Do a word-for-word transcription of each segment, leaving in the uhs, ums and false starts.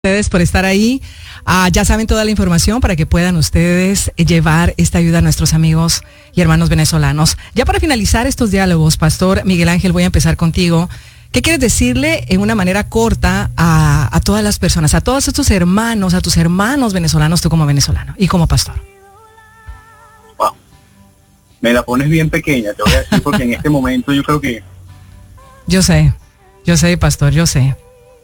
Ustedes por estar ahí. Uh, ya saben toda la información para que puedan ustedes llevar esta ayuda a nuestros amigos y hermanos venezolanos. Ya para finalizar estos diálogos, Pastor Miguel Ángel, voy a empezar contigo. ¿Qué quieres decirle en una manera corta a, a todas las personas, a todos estos hermanos, a tus hermanos venezolanos, tú como venezolano y como pastor? Wow. Me la pones bien pequeña, te voy a decir, porque en este momento yo creo que... Yo sé, yo sé, Pastor, yo sé.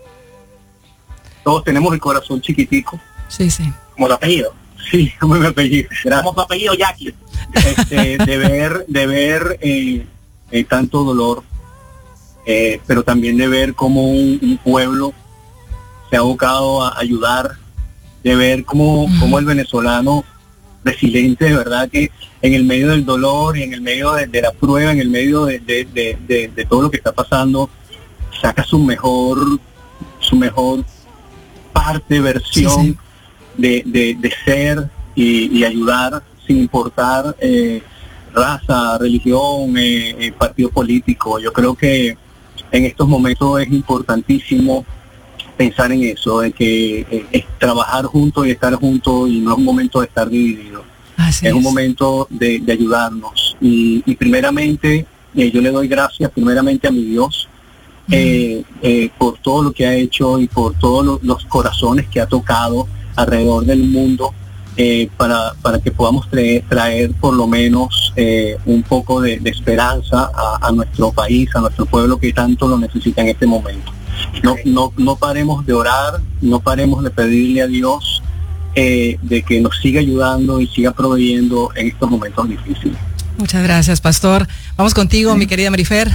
Todos tenemos el corazón chiquitico. Sí, sí. Como tu apellido. Sí, como mi apellido. Gracias. Como tu apellido, Jackie. Este, de ver, de ver eh, eh, tanto dolor, eh, pero también de ver cómo un, un pueblo se ha abocado a ayudar, de ver cómo, mm. cómo el venezolano resiliente, de verdad, que en el medio del dolor y en el medio de, de la prueba, en el medio de, de, de, de, de todo lo que está pasando, saca su mejor, su mejor parte, versión sí, sí. De, de, de ser y, y ayudar sin importar eh, raza, religión, eh, eh, partido político. Yo creo que en estos momentos es importantísimo pensar en eso, de que eh, es trabajar juntos y estar juntos, y no es un momento de estar divididos. Es, es un momento de, de ayudarnos. Y, y primeramente, eh, yo le doy gracias primeramente a mi Dios, Eh, eh, por todo lo que ha hecho y por todos los, los corazones que ha tocado alrededor del mundo, eh, para, para que podamos traer, traer por lo menos eh, un poco de, de esperanza a, a nuestro país, a nuestro pueblo que tanto lo necesita en este momento. No, no, no paremos de orar, no paremos de pedirle a Dios eh, de que nos siga ayudando y siga proveyendo en estos momentos difíciles. Muchas gracias, Pastor. Vamos contigo, sí. Mi querida Marifer.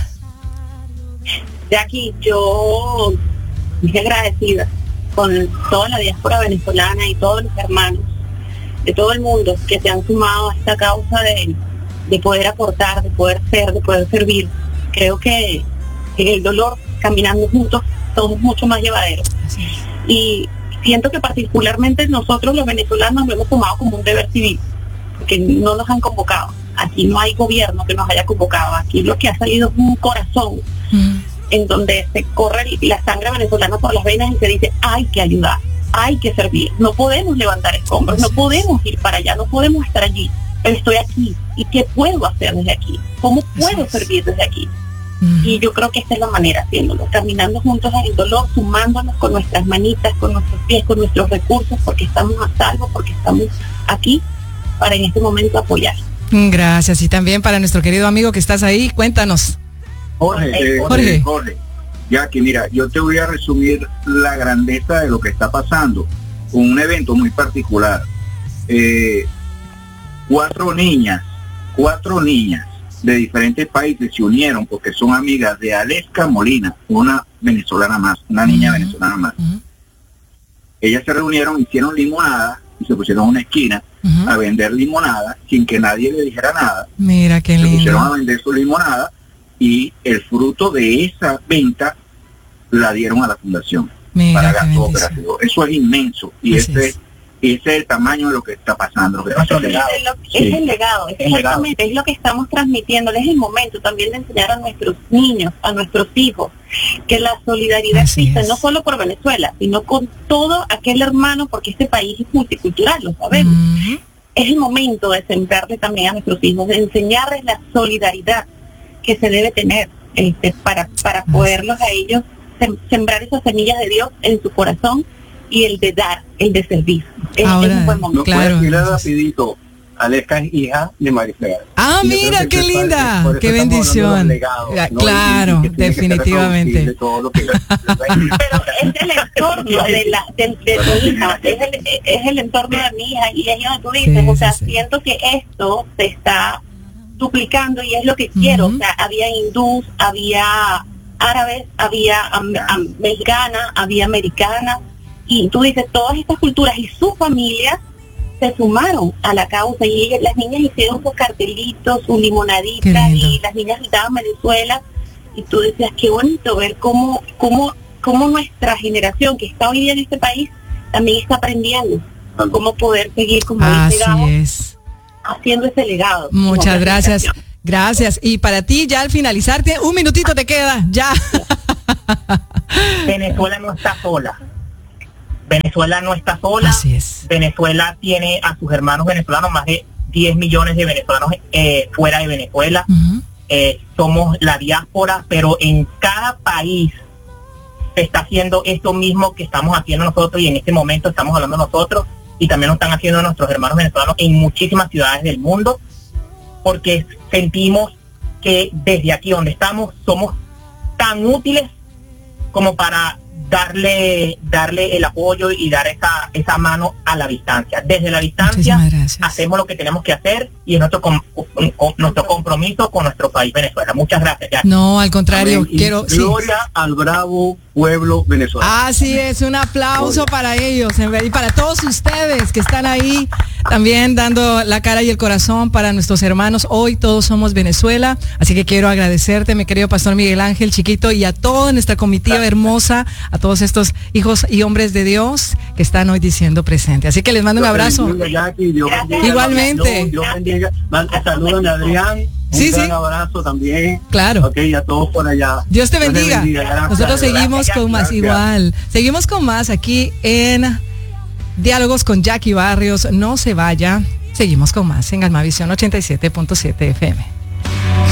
Jackie, yo muy agradecida con toda la diáspora venezolana y todos los hermanos de todo el mundo que se han sumado a esta causa de, de poder aportar, de poder ser, de poder servir. Creo que en el dolor, caminando juntos, todo es mucho más llevadero. Y siento que particularmente nosotros los venezolanos lo hemos tomado como un deber civil, porque no nos han convocado. Aquí no hay gobierno que nos haya convocado. Aquí lo que ha salido es un corazón mm. en donde se corre la sangre venezolana por las venas y se dice, hay que ayudar, hay que servir. No podemos levantar escombros, no podemos ir para allá, no podemos estar allí. Pero estoy aquí. ¿Y qué puedo hacer desde aquí? ¿Cómo puedo servir desde aquí? Mm. Y yo creo que esta es la manera, haciéndolo, caminando juntos en el dolor, sumándonos con nuestras manitas, con nuestros pies, con nuestros recursos, porque estamos a salvo, porque estamos aquí para en este momento apoyar. Gracias. Y también para nuestro querido amigo que estás ahí, cuéntanos. Jorge, eh, Jorge, Jorge, ya que mira, yo te voy a resumir la grandeza de lo que está pasando. Un evento muy particular. Eh, cuatro niñas, cuatro niñas de diferentes países se unieron porque son amigas de Aleska Molina, una venezolana más, una niña uh-huh. venezolana más. Uh-huh. Ellas se reunieron, hicieron limonada y se pusieron en una esquina uh-huh. a vender limonada sin que nadie le dijera nada. Mira qué lindo. Se pusieron a vender su limonada y el fruto de esa venta la dieron a la fundación. Mira, para gastos operativos. Eso es inmenso y ese, es. ese es el tamaño de lo que está pasando. Lo que pasa es, legado. Es, lo, sí. es el legado, es, es exactamente, legado. Es lo que estamos transmitiendo, es el momento también de enseñar a nuestros niños, a nuestros hijos, que la solidaridad Así existe es. No solo por Venezuela, sino con todo aquel hermano, porque este país es multicultural, lo sabemos. Uh-huh. Es el momento de sembrarle también a nuestros hijos, de enseñarles la solidaridad que se debe tener este, para, para poderlos a ellos sem- sembrar esas semillas de Dios en su corazón y el de dar, el de servir. Es, Ahora, es un buen momento. Claro. Voy a decirle rapidito, Aleska es hija de Marifer. Ah, y mira, qué linda, qué bendición. Legados, ¿no? Claro, y, y definitivamente. Que Pero es el entorno de, la, de, de tu hija, es el, es el entorno de mi hija, y es donde tú dices, sí, o sea, sí, siento sí. que esto se está duplicando y es lo que quiero. Uh-huh. O sea, había hindús, había árabes, había am, am, mexicana, había americana, y tú dices, todas estas culturas y sus familias se sumaron a la causa, y ellas, las niñas hicieron sus cartelitos, sus limonaditas, y las niñas gritaban Venezuela, y tú decías, qué bonito ver cómo, cómo, cómo nuestra generación que está hoy día en este país también está aprendiendo cómo poder seguir como Así legado, es. haciendo ese legado. Muchas gracias. Gracias. Y para ti, ya al finalizarte, un minutito te queda, ya. Venezuela no está sola. Venezuela no está sola. Así es. Venezuela tiene a sus hermanos venezolanos, más de diez millones de venezolanos eh, fuera de Venezuela. Uh-huh. Eh, somos la diáspora, pero en cada país se está haciendo esto mismo que estamos haciendo nosotros, y en este momento estamos hablando nosotros, y también lo están haciendo nuestros hermanos venezolanos en muchísimas ciudades del mundo, porque sentimos que desde aquí donde estamos somos tan útiles como para darle darle el apoyo y dar esa esa mano a la distancia. Desde la distancia hacemos lo que tenemos que hacer, y es nuestro com, com, nuestro compromiso con nuestro país, Venezuela. Muchas gracias. Ya. No, al contrario, Amén. quiero... Gloria sí. al bravo pueblo venezolano. Así es, un aplauso para ellos y para todos ustedes que están ahí también dando la cara y el corazón para nuestros hermanos. Hoy todos somos Venezuela, así que quiero agradecerte, mi querido pastor Miguel Ángel Chiquito, y a toda nuestra comitiva Gracias. hermosa, a todos estos hijos y hombres de Dios que están hoy diciendo presente. Así que les mando un abrazo. Jackie, Dios bendiga, igualmente. Dios, Dios bendiga. Saludan a Adrián. Un sí, gran sí. abrazo también. Claro. Ok, a todos por allá. Dios te bendiga. Dios te bendiga. Gracias, Nosotros seguimos gracias, con más, gracias. igual. Seguimos con más aquí en Diálogos con Jackie Barrios. No se vaya. Seguimos con más en Almavisión ochenta y siete punto siete F M.